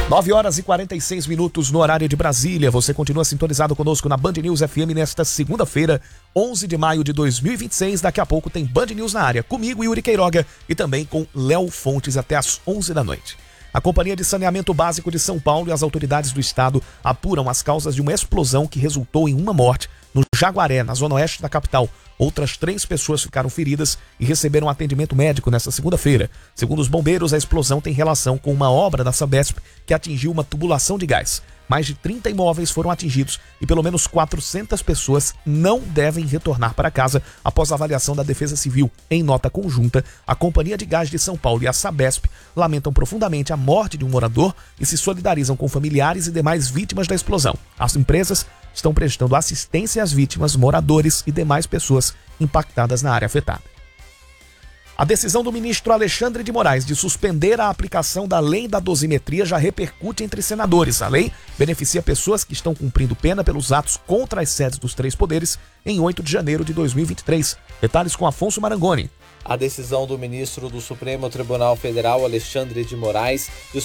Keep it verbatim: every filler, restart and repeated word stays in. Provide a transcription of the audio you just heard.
nove horas e quarenta e seis minutos no horário de Brasília. Você continua sintonizado conosco na Band News F M nesta segunda-feira, onze de maio de dois mil e vinte e seis. Daqui a pouco tem Band News na área, comigo, Yuri Queiroga, e também com Léo Fontes até às onze da noite. A Companhia de Saneamento Básico de São Paulo e as autoridades do estado apuram as causas de uma explosão que resultou em uma morte no Jaguaré, na zona oeste da capital. Outras três pessoas ficaram feridas e receberam atendimento médico nesta segunda-feira. Segundo os bombeiros, a explosão tem relação com uma obra da Sabesp que atingiu uma tubulação de gás. Mais de trinta imóveis foram atingidos e pelo menos quatrocentas pessoas não devem retornar para casa após a avaliação da Defesa Civil. Em nota conjunta, a Companhia de Gás de São Paulo e a Sabesp lamentam profundamente a morte de um morador e se solidarizam com familiares e demais vítimas da explosão. As empresas estão prestando assistência às vítimas, moradores e demais pessoas impactadas na área afetada. A decisão do ministro Alexandre de Moraes de suspender a aplicação da lei da dosimetria já repercute entre senadores. A lei beneficia pessoas que estão cumprindo pena pelos atos contra as sedes dos três poderes em oito de janeiro de dois mil e vinte e três. Detalhes com Afonso Marangoni. A decisão do ministro do Supremo Tribunal Federal, Alexandre de Moraes, de